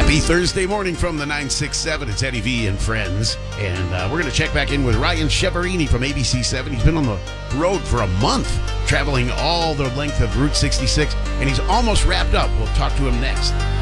Happy Thursday morning from the 967. It's Eddie V and friends. And we're going to check back in with Ryan Cheverini from ABC7. He's been on the road for a month, traveling all the length of Route 66, and he's almost wrapped up. We'll talk to him next.